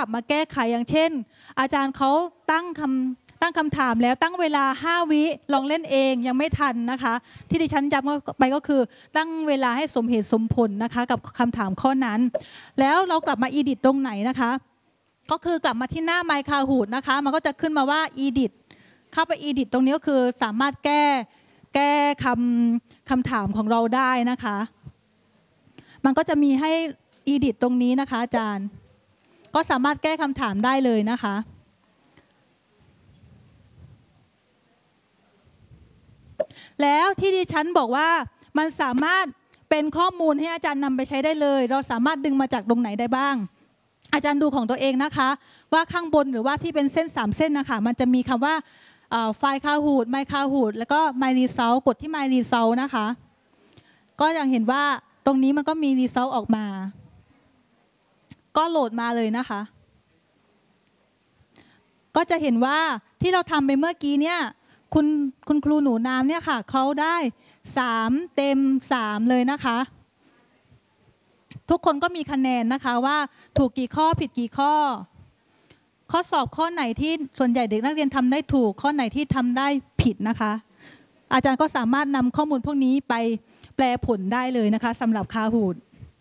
ลับมาแก้ไขอย่างเช่นอาจารย์เขาตั้งคำถามแล้วตั้งเวลา5 วิลองเล่นเองยังไม่ทันนะคะที่ดิฉันย้ำไปก็คือตั้งเวลาให้สมเหตุสมผลนะคะกับคำถามข้อนั้นแล้วเรากลับมา edit ตรงไหนนะคะก็คือกลับมาที่หน้า My Kahoot นะคะมันก็จะขึ้นมาว่า edit เข้าไป edit ตรงนี้ก็คือสามารถแก้คำถามของเราได้นะคะมันก็จะมีให้ edit ตรงนี้นะคะอาจารย์ก็สามารถแก้คำถามได้เลยนะคะแล้วที่ดิฉันบอกว่ามันสามารถเป็นข้อมูลให้อาจารย์นำไปใช้ได้เลยเราสามารถดึงมาจากตรงไหนได้บ้างอาจารย์ดูของตัวเองนะคะว่าข้างบนหรือว่าที่เป็นเส้น3 เส้นนะคะมันจะมีคำว่าไฟล์ Kahoot My Kahoot แล้วก็ My Result กดที่ My Result นะคะก็ยังเห็นว่าตรงนี้มันก็มี Result ออกมาก็โหลดมาเลยนะคะก็จะเห็นว่าที่เราทำไปเมื่อกี้เนี่ยคุณครูหนูน้ำเนี่ยค่ะเขาได้3 เต็ม 3เลยนะคะทุกคนก็มีคะแนนนะคะว่าถูกกี่ข้อผิดกี่ข้อข้อสอบข้อไหนที่ส่วนใหญ่เด็กนักเรียนทำได้ถูกข้อไหนที่ทำได้ผิดนะคะอาจารย์ก็สามารถนำข้อมูลพวกนี้ไปแปลผลได้เลยนะคะสำหรับ Kahoot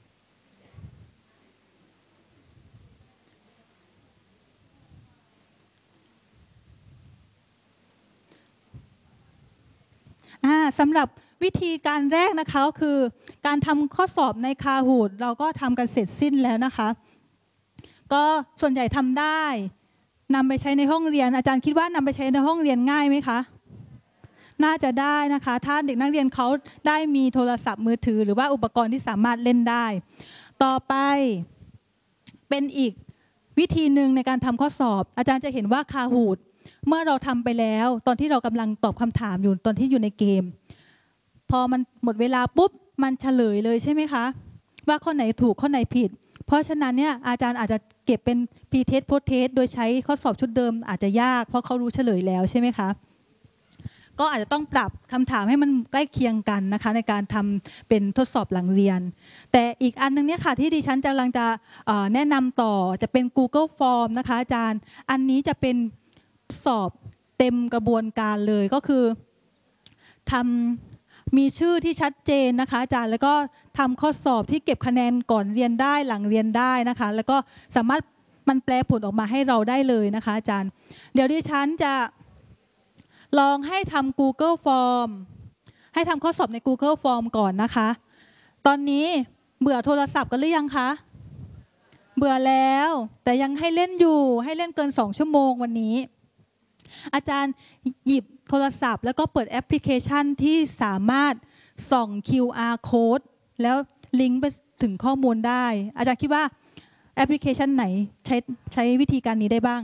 สำหรับวิธีการแรกนะคะก็คือการทำข้อสอบใน Kahoot เราก็ทำกันเสร็จสิ้นแล้วนะคะก็ส่วนใหญ่ทำได้นำไปใช้ในห้องเรียนอาจารย์คิดว่านำไปใช้ในห้องเรียนง่ายไหมคะน่าจะได้นะคะถ้าเด็กนักเรียนเขาได้มีโทรศัพท์มือถือหรือว่าอุปกรณ์ที่สามารถเล่นได้ต่อไปเป็นอีกวิธีหนึ่งในการทำข้อสอบอาจารย์จะเห็นว่า Kahootเมื่อเราทำไปแล้วตอนที่เรากำลังตอบคำถามอยู่ตอนที่อยู่ในเกมพอมันหมดเวลาปุ๊บมันเฉลยเลยใช่ไหมคะว่าข้อไหนถูกข้อไหนผิดเพราะฉะนั้นเนี่ยอาจารย์อาจจะเก็บเป็น pre-test post-test โดยใช้ข้อสอบชุดเดิมอาจจะยากเพราะเขารู้เฉลยแล้วใช่ไหมคะก็อาจจะต้องปรับคำถามให้มันใกล้เคียงกันนะคะในการทำเป็นทดสอบหลังเรียนแต่อีกอันนึงเนี่ยค่ะที่ดิฉันกำลังจะแนะนำต่อจะเป็น Google Form นะคะอาจารย์อันนี้จะเป็นสอบเต็มกระบวนการเลยก็คือทำมีชื่อที่ชัดเจนนะคะอาจารย์แล้วก็ทำข้อสอบที่เก็บคะแนนก่อนเรียนได้หลังเรียนได้นะคะแล้วก็สามารถมันแปลผลออกมาให้เราได้เลยนะคะอาจารย์เดี๋ยวดิฉันจะลองให้ทำ Google Form ให้ทำข้อสอบใน Google Form ก่อนนะคะตอนนี้เบื่อโทรศัพท์กันหรือยังคะเบื่อแล้วแต่ยังให้เล่นอยู่ให้เล่นเกิน2 ชั่วโมงวันนี้อาจารย์หยิบโทรศัพท์แล้วก็เปิดแอปพลิเคชันที่สามารถส่อง QR code แล้วลิงก์ไปถึงข้อมูลได้อาจารย์คิดว่าแอปพลิเคชันไหนใช้วิธีการนี้ได้บ้าง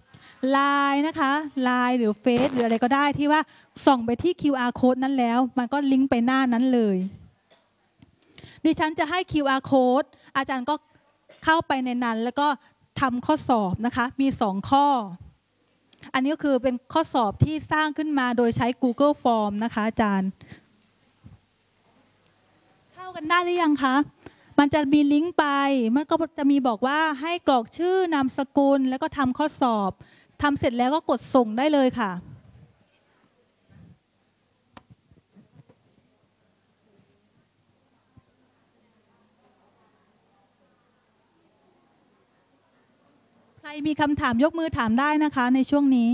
LINE นะคะ LINE หรือ Face หรืออะไรก็ได้ที่ว่าส่องไปที่ QR code นั้นแล้วมันก็ลิงก์ไปหน้านั้นเลยดิฉันจะให้ QR code อาจารย์ก็เข้าไปในนั้นแล้วก็ทำข้อสอบนะคะมี2 ข้ออันนี้ก็คือเป็นข้อสอบที่สร้างขึ้นมาโดยใช้ Google Form นะคะอาจารย์เข้ากันได้หรือยังคะมันจะมีลิงก์ไปมันก็จะมีบอกว่าให้กรอกชื่อนามสกุลแล้วก็ทำข้อสอบทำเสร็จแล้วก็กดส่งได้เลยค่ะใครมีคำถามยกมือถามได้นะคะในช่วงนี้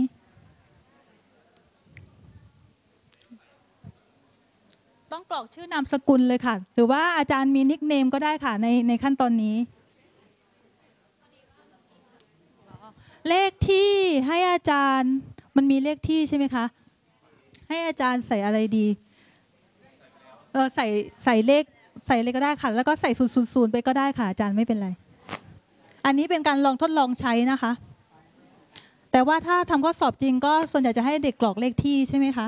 ต้องกรอกชื่อนามสกุลเลยค่ะหรือว่าอาจารย์มีนิคเนมก็ได้ค่ะในขั้นตอนนี้เลขที่ให้อาจารย์มันมีเลขที่ใช่ไหมคะให้อาจารย์ใส่อะไรดีใส่เลขก็ได้ค่ะแล้วก็ใส่000ไปก็ได้ค่ะอาจารย์ไม่เป็นไรอันนี้เป็นการลองทดลองใช้นะคะแต่ว่าถ้าทำข้อสอบจริงก็ส่วนใหญ่จะให้เด็กกรอกเลขที่ใช่ไหมคะ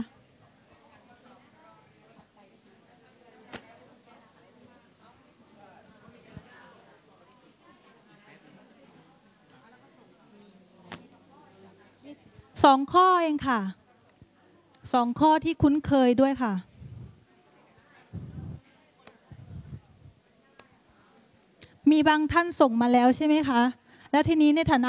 2 ข้อเองค่ะ2 ข้อที่คุ้นเคยด้วยค่ะมีบางท่านส่งมาแล้วใช่ไหมคะแล้วทีนี้ในฐานะ